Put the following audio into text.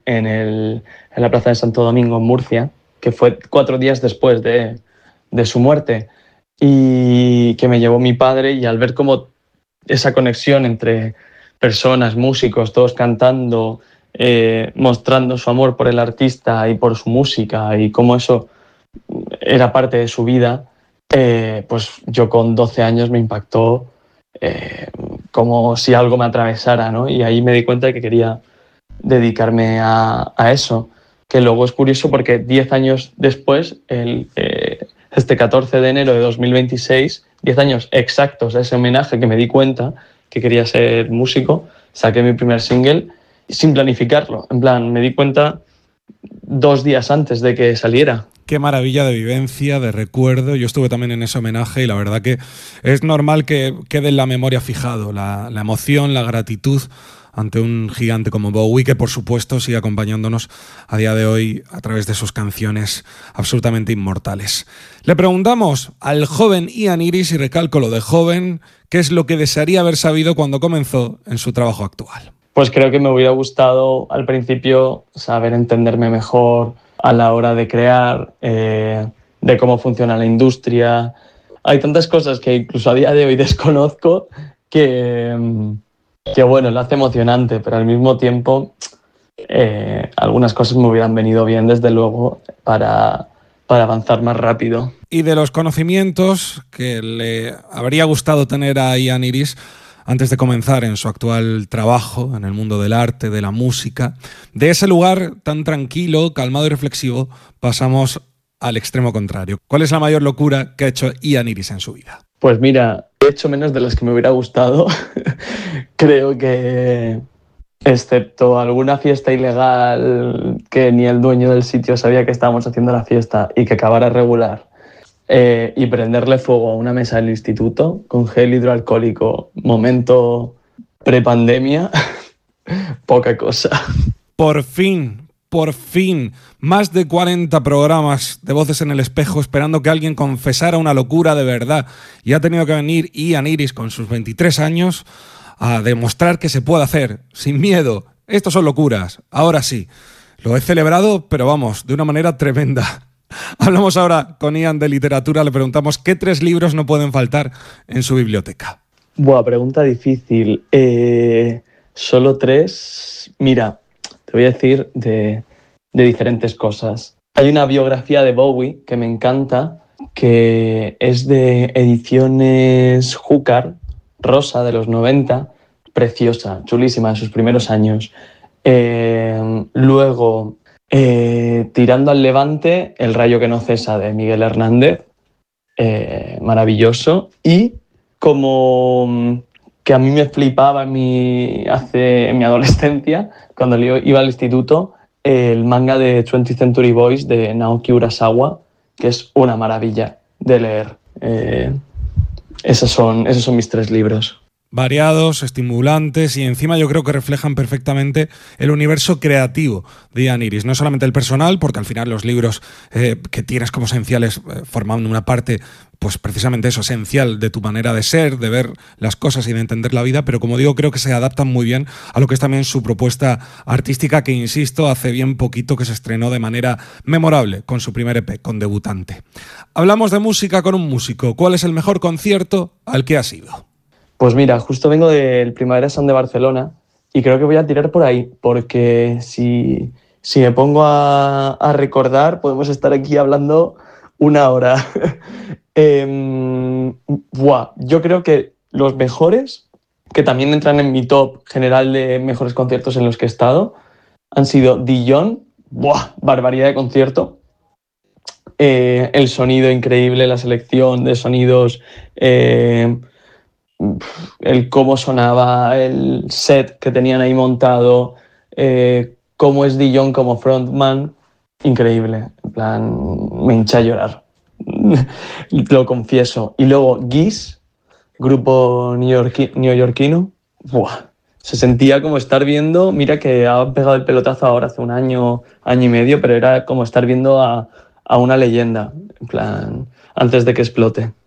en la Plaza de Santo Domingo, en Murcia, que fue 4 días después de su muerte, y que me llevó mi padre, y al ver como esa conexión entre personas, músicos, todos cantando, mostrando su amor por el artista y por su música, y cómo eso era parte de su vida, pues yo con 12 años me impactó como si algo me atravesara, ¿no? Y ahí me di cuenta de que quería dedicarme a eso, que luego es curioso porque 10 años después, este 14 de enero de 2026, 10 años exactos de ese homenaje, que me di cuenta que quería ser músico, saqué mi primer single sin planificarlo. En plan, me di cuenta 2 días antes de que saliera. Qué maravilla de vivencia, de recuerdo. Yo estuve también en ese homenaje y la verdad que es normal que quede en la memoria fijado la emoción, la gratitud ante un gigante como Bowie, que por supuesto sigue acompañándonos a día de hoy a través de sus canciones absolutamente inmortales. Le preguntamos al joven Ian Iris, y recalco lo de joven, qué es lo que desearía haber sabido cuando comenzó en su trabajo actual. Pues creo que me hubiera gustado al principio saber entenderme mejor a la hora de crear, de cómo funciona la industria. Hay tantas cosas que incluso a día de hoy desconozco que bueno, lo hace emocionante, pero al mismo tiempo algunas cosas me hubieran venido bien, desde luego, para avanzar más rápido. Y de los conocimientos que le habría gustado tener a Ian Iris antes de comenzar en su actual trabajo en el mundo del arte, de la música, de ese lugar tan tranquilo, calmado y reflexivo, pasamos al extremo contrario. ¿Cuál es la mayor locura que ha hecho Ian Iris en su vida? Pues mira, he hecho menos de las que me hubiera gustado. Creo que, excepto alguna fiesta ilegal que ni el dueño del sitio sabía que estábamos haciendo la fiesta y que acabara regular, y prenderle fuego a una mesa del instituto con gel hidroalcohólico, momento prepandemia, poca cosa. Por fin, más de 40 programas de Voces en el Espejo esperando que alguien confesara una locura de verdad, y ha tenido que venir Ian Iris con sus 23 años a demostrar que se puede hacer, sin miedo. Estos son locuras, ahora sí. Lo he celebrado, pero vamos, de una manera tremenda. Hablamos ahora con Ian de literatura, le preguntamos qué 3 libros no pueden faltar en su biblioteca. Buah, pregunta difícil. Solo 3. Mira, te voy a decir de diferentes cosas. Hay una biografía de Bowie que me encanta, que es de Ediciones Júcar, rosa, de los 90, preciosa, chulísima, de sus primeros años. Luego, Tirando al Levante, El rayo que no cesa, de Miguel Hernández, maravilloso. Y como que a mí me flipaba en mi adolescencia, cuando iba al instituto, el manga de 20th Century Boys de Naoki Urasawa, que es una maravilla de leer. Esos son mis 3 libros. Variados, estimulantes, y encima yo creo que reflejan perfectamente el universo creativo de Ian Iris. No solamente el personal, porque al final los libros que tienes como esenciales forman una parte, pues precisamente eso, esencial de tu manera de ser, de ver las cosas y de entender la vida, pero como digo, creo que se adaptan muy bien a lo que es también su propuesta artística, que insisto, hace bien poquito que se estrenó de manera memorable con su primer EP, con Debutante. Hablamos de música con un músico. ¿Cuál es el mejor concierto al que has ido? Pues mira, justo vengo del Primavera Sound de Barcelona y creo que voy a tirar por ahí, porque si me pongo a recordar, podemos estar aquí hablando 1 hora. Yo creo que los mejores, que también entran en mi top general de mejores conciertos en los que he estado, han sido Dijon, barbaridad de concierto. El sonido increíble, la selección de sonidos, el cómo sonaba, el set que tenían ahí montado, cómo es Dijon como frontman, increíble. En plan, me hinché a llorar. Lo confieso. Y luego Geese, grupo neoyorquino, se sentía como estar viendo, mira que ha pegado el pelotazo ahora hace 1 año, año y medio, pero era como estar viendo a una leyenda, en plan, antes de que explote.